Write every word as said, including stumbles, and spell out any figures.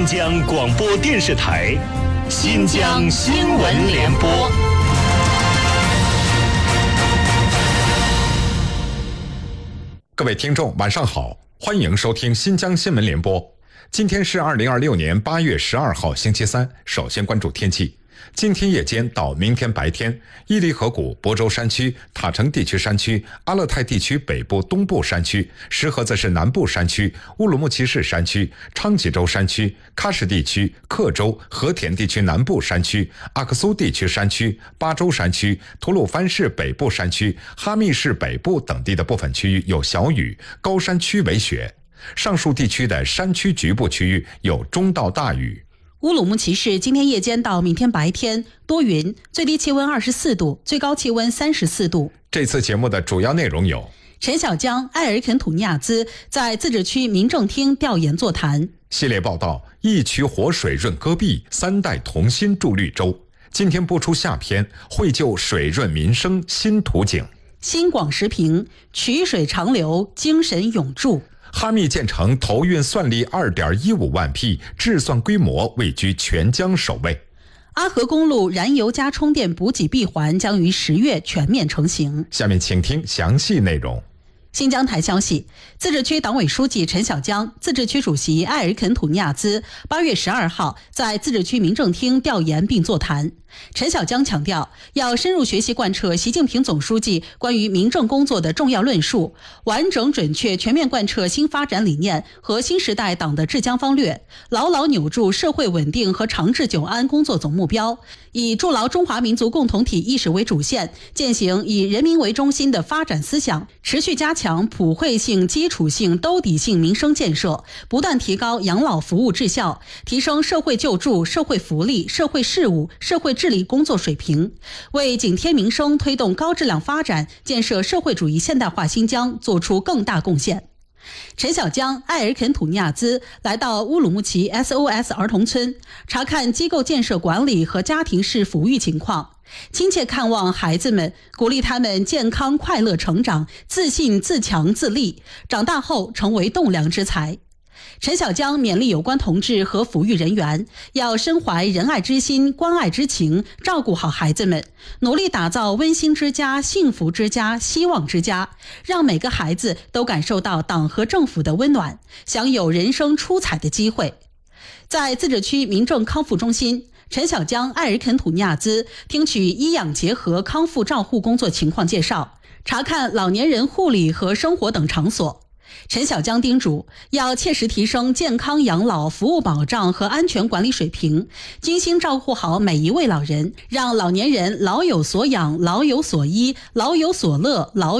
新疆广播电视台新疆新闻联播。 各位听众晚上好，欢迎收听新疆新闻联播。今天是二零二六年八月十二号星期三，首先关注天气。今天夜间到明天白天，伊犁河谷、亳州山区、塔城地区山区、阿勒泰地区北部、东部山区、石河子市南部山区、乌鲁木齐市山区、昌吉州山区、喀什地区、克州、和田地区南部山区、阿克苏地区山区、巴州山区、吐鲁番市北部山区、哈密市北部等地的部分区域有小雨，高山区为雪。上述地区的山区局部区域有中到大雨。 乌鲁木齐市今天夜间到明天白天多云，最低气温二十四度，最高气温三十四度。 这次节目的主要内容有： 陈小江、埃尔肯吐尼亚兹在自治区民政厅调研座谈。 系列报道：一渠活水润戈壁，三代同心筑绿洲。今天播出下篇，绘就水润民生新图景。 新广时评：渠水长流，精神永驻。 哈密建成投运算力 二点一五万匹，制算规模位居全疆首位。 阿河公路燃油加充电补给闭环将于十月全面成型。 下面请听详细内容。 新疆台消息，自治区党委书记陈小江、自治区主席埃尔肯吐尼亚兹八月十二号在自治区民政厅调研并座谈。陈小江强调，要深入学习贯彻习近平总书记关于民政工作的重要论述，完整准确全面贯彻新发展理念和新时代党的治疆方略，牢牢扭住社会稳定和长治久安工作总目标，以筑牢中华民族共同体意识为主线，践行以人民为中心的发展思想，持续加强普惠性、基础性、兜底性民生建设，不断提高养老服务质效，提升社会救助、社会福利、社会事务、社会治理工作水平，为紧贴民生、推动高质量发展、建设社会主义现代化新疆做出更大贡献。陈小江、埃尔肯吐尼亚兹来到乌鲁木齐 S O S 儿童村，查看机构建设管理和家庭式抚育情况，亲切看望孩子们，鼓励他们健康快乐成长，自信自强自立，长大后成为栋梁之才。陈小江勉励有关同志和抚育人员，要身怀仁爱之心、关爱之情，照顾好孩子们，努力打造温馨之家、幸福之家、希望之家，让每个孩子都感受到党和政府的温暖，享有人生出彩的机会。在自治区民政康复中心，陈小江、埃尔肯吐尼亚兹听取医养结合康复照护工作情况介绍，查看老年人护理和生活等场所。陈小江叮嘱，要切实提升健康养老服务保障和安全管理水平，精心照顾好每一位老人，让老年人老有所养、老有所依、老有所乐、老